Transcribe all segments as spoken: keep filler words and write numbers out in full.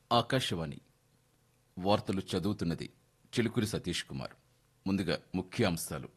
ఆకాశవాణి వార్తలు చదువుతున్నది చిలుకూరి సతీష్ కుమార్. ముందుగా ముఖ్య అంశాలు.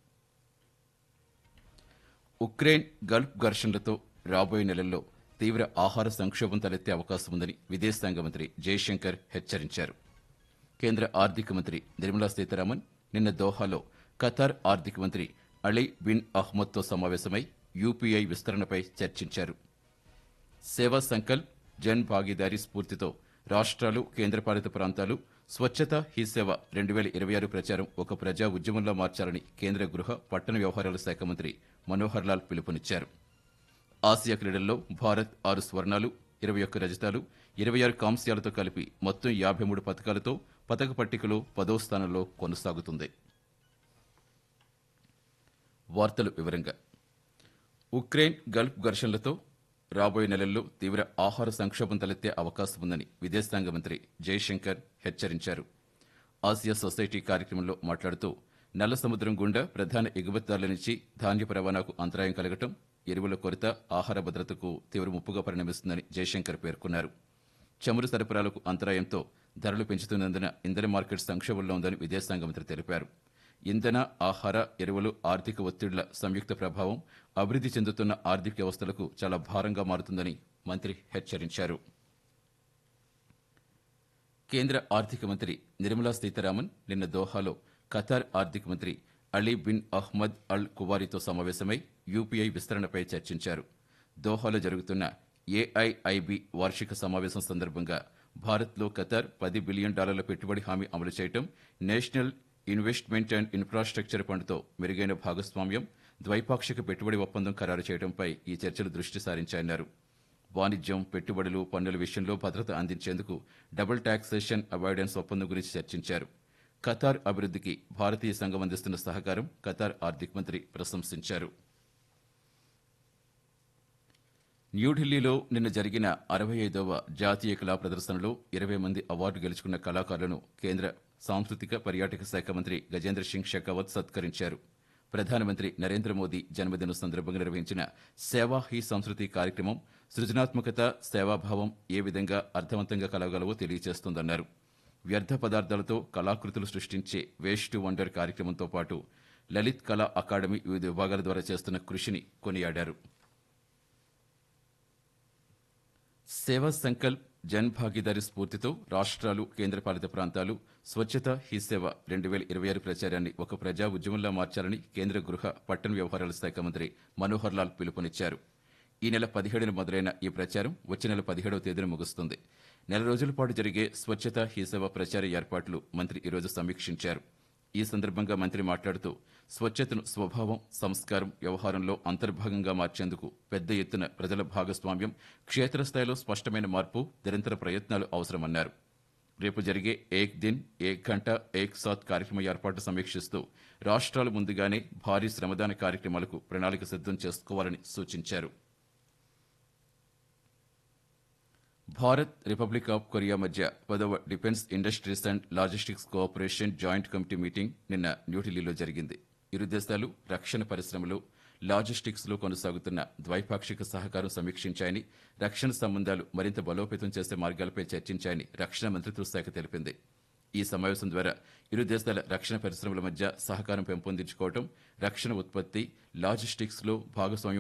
ఉక్రెయిన్ గల్ఫ్ ఘర్షణలతో రాబోయే నెలల్లో తీవ్ర ఆహార సంక్షోభం తలెత్తే అవకాశం ఉందని విదేశాంగ మంత్రి జయశంకర్ హెచ్చరించారు. కేంద్ర ఆర్థిక మంత్రి నిర్మలా సీతారామన్ నిన్న దోహాలో ఖతార్ ఆర్థిక మంత్రి అలీ బిన్ అహ్మద్తో సమావేశమై యూపీఐ విస్తరణపై చర్చించారు. సేవా సంకల్ప్ జన్ భాగీదారీ స్ఫూర్తితో రాష్ట్రాలు కేంద్రపాలిత ప్రాంతాలు స్వచ్ఛత హీ సేవ రెండు వేల ఇరవై ఆరు ప్రచారం ఒక ప్రజా ఉద్యమంలో మార్చాలని కేంద్ర గృహ పట్టణ వ్యవహారాల శాఖ మంత్రి మనోహర్ లాల్ పిలుపునిచ్చారు. ఆసియా క్రీడల్లో భారత్ ఆరు స్వర్ణాలు ఇరవై ఒక్క రజతాలు ఇరవై ఆరు కాంస్యాలతో కలిపి మొత్తం యాభై మూడు పథకాలతో పథక పట్టికలో పదో స్థానంలో కొనసాగుతుంది. వార్తలు వివరంగా. ఉక్రెయిన్ గల్ఫ్ ఘర్షణలతో రాబోయే నెలల్లో తీవ్ర ఆహార సంక్షోభం తలెత్తే అవకాశం ఉందని విదేశాంగ మంత్రి జయశంకర్ హెచ్చరించారు. ఆసియా సొసైటీ కార్యక్రమంలో మాట్లాడుతూ నల్ల సముద్రం గుండా ప్రధాన ఎగుమతిదారుల నుంచి ధాన్యపు రవాణాకు అంతరాయం కలగటం, ఎరువుల కొరత ఆహార భద్రతకు తీవ్ర ముప్పుగా పరిణమిస్తుందని జయశంకర్ పేర్కొన్నారు. చమురు సరఫరాలకు అంతరాయంతో ధరలు పెంచుతున్నందున ఇంధన మార్కెట్ సంక్షోభంలో ఉందని విదేశాంగ మంత్రి తెలిపారు. ఇంధన, ఆహార, ఎరువులు ఆర్థిక ఒత్తిళ్ల సంయుక్త ప్రభావం అభివృద్ధి చెందుతున్న ఆర్థిక వ్యవస్థలకు చాలా భారంగా మారుతుందని మంత్రి హెచ్చరించారు. కేంద్ర ఆర్థిక మంత్రి నిర్మలా సీతారామన్ నిన్న దోహాలో ఖతార్ ఆర్థిక మంత్రి అలీ బిన్ అహ్మద్ అల్ కువారితో సమావేశమై యూపీఐ విస్తరణపై చర్చించారు. దోహాలో జరుగుతున్న ఏఐఐబి వార్షిక సమావేశం సందర్భంగా భారత్లో ఖతార్ పది బిలియన్ డాలర్ల పెట్టుబడి హామీ అమలు చేయడం, నేషనల్ ఇన్వెస్ట్మెంట్ అండ్ ఇన్ఫ్రాస్ట్రక్చర్ ఫండ్తో మెరుగైన భాగస్వామ్యం, ద్వైపాక్షిక పెట్టుబడి ఒప్పందం ఖరారు చేయడంపై ఈ చర్చలు దృష్టి సారించాయన్నారు. వాణిజ్యం, పెట్టుబడులు, పన్నుల విషయంలో భద్రత అందించేందుకు డబుల్ టాక్సేషన్ అవాయిడెన్స్ ఒప్పందం గురించి చర్చించారు. ఖతార్ అభివృద్ధికి భారతీయ సంఘం అందిస్తున్న సహకారం ఖతార్ ఆర్థిక మంత్రి ప్రశంసించారు. న్యూఢిల్లీలో నిన్న జరిగిన అరవై ఐదవ జాతీయ కళా ప్రదర్శనలో ఇరవై మంది అవార్డు గెలుచుకున్న కళాకారులను కేంద్ర సాంస్కృతిక పర్యాటక శాఖ మంత్రి గజేంద్ర సింగ్ షెకావత్ సత్కరించారు. ప్రధానమంత్రి నరేంద్ర మోదీ జన్మదినం సందర్భంగా నిర్వహించిన సేవా హీ సంస్కృతి కార్యక్రమం సృజనాత్మకత, సేవాభావం ఏ విధంగా అర్థవంతంగా కలగలవో తెలియజేస్తోందన్నారు. వ్యర్థ పదార్థాలతో కళాకృతులు సృష్టించే వేస్ట్ టు వండర్ కార్యక్రమంతో పాటు లలిత్ కళా అకాడమీ వివిధ విభాగాల ద్వారా చేస్తున్న కృషిని కొనియాడారు. సేవా సంకల్ప్ జన్ భాగీదారీ స్ఫూర్తితో రాష్ట్రాలు కేంద్రపాలిత ప్రాంతాలు స్వచ్ఛత హీ సేవ రెండు వేల ఇరవై ఆరు ప్రచారాన్ని ఒక ప్రజా ఉద్యమంలా మార్చాలని కేంద్ర గృహ పట్టణ వ్యవహారాల శాఖ మంత్రి మనోహర్ లాల్ పిలుపునిచ్చారు. ఈ నెల పదిహేడున మొదలైన ఈ ప్రచారం వచ్చే నెల పదిహేడవ తేదీన ముగుస్తుంది. నెల రోజుల పాటు జరిగే స్వచ్ఛత హీ సేవ ప్రచార ఏర్పాట్లు మంత్రి ఈరోజు సమీక్షించారు. ఈ సందర్భంగా మంత్రి మాట్లాడుతూ స్వచ్ఛతను స్వభావం, సంస్కారం, వ్యవహారంలో అంతర్భాగంగా మార్చేందుకు పెద్ద ఎత్తున ప్రజల భాగస్వామ్యం, క్షేత్రస్థాయిలో స్పష్టమైన మార్పు, నిరంతర ప్రయత్నాలు అవసరమన్నారు. రేపు జరిగే ఏక్ దిన్ ఏక్ గంట ఏక్ సాత్ కార్యక్రమ ఏర్పాటు సమీక్షిస్తూ రాష్ట్రాలు ముందుగానే భారీ శ్రమదాన కార్యక్రమాలకు ప్రణాళిక సిద్దం చేసుకోవాలని సూచించారు. భారత్, రిపబ్లిక్ ఆఫ్ కొరియా మధ్య పదవ defence industries and logistics cooperation joint committee meeting నిన్న న్యూఢిల్లీలో జరిగింది. ఇరు దేశాలు రక్షణ పరిశ్రమలు, లాజిస్టిక్స్ లో కొనసాగుతున్న ద్వైపాక్షిక సహకారం సమీక్షించాయని, రక్షణ సంబంధాలు మరింత బలోపేతం చేసే మార్గాలపై చర్చించాయని రక్షణ మంత్రిత్వ శాఖ తెలిపింది. ఈ సమావేశం ద్వారా ఇరు దేశాల రక్షణ పరిశ్రమల మధ్య సహకారం పెంపొందించుకోవడం, రక్షణ ఉత్పత్తి, లాజిస్టిక్స్ లో భాగస్వామ్యం